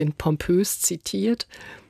pompös zitiert?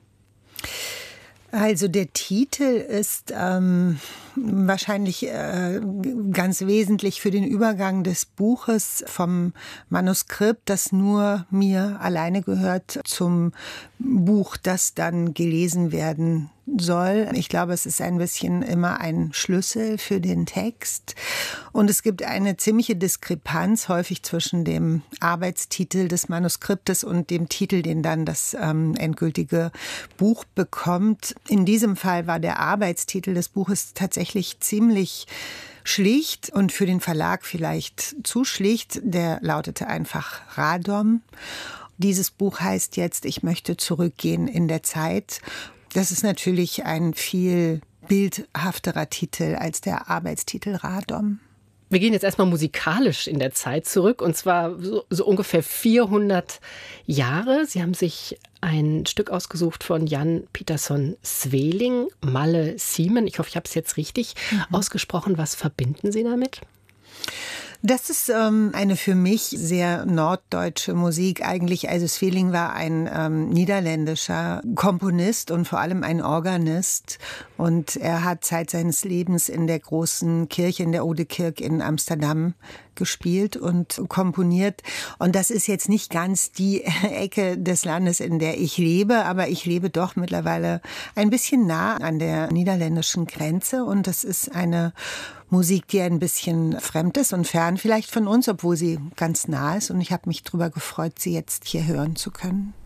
Also der Titel ist wahrscheinlich ganz wesentlich für den Übergang des Buches vom Manuskript, das nur mir alleine gehört, zum Buch, das dann gelesen werden soll. Ich glaube, es ist ein bisschen immer ein Schlüssel für den Text. Und es gibt eine ziemliche Diskrepanz häufig zwischen dem Arbeitstitel des Manuskriptes und dem Titel, den dann das endgültige Buch bekommt. In diesem Fall war der Arbeitstitel des Buches tatsächlich ziemlich schlicht und für den Verlag vielleicht zu schlicht. Der lautete einfach Radom. Dieses Buch heißt jetzt Ich möchte zurückgehen in der Zeit. Das ist natürlich ein viel bildhafterer Titel als der Arbeitstitel Radom. Wir gehen jetzt erstmal musikalisch in der Zeit zurück, und zwar so ungefähr 400 Jahre. Sie haben sich ein Stück ausgesucht von Jan Pieterszoon Sweelinck, Malle Siemen. Ich hoffe, ich habe es jetzt richtig ausgesprochen. Was verbinden Sie damit? Das ist eine für mich sehr norddeutsche Musik eigentlich. Also Sweelinck war ein niederländischer Komponist und vor allem ein Organist. Und er hat Zeit seines Lebens in der großen Kirche, in der Oudekerk in Amsterdam gespielt und komponiert. Und das ist jetzt nicht ganz die Ecke des Landes, in der ich lebe, aber ich lebe doch mittlerweile ein bisschen nah an der niederländischen Grenze. Und das ist eine Musik, die ein bisschen fremd ist und fern vielleicht von uns, obwohl sie ganz nah ist. Und ich habe mich darüber gefreut, sie jetzt hier hören zu können.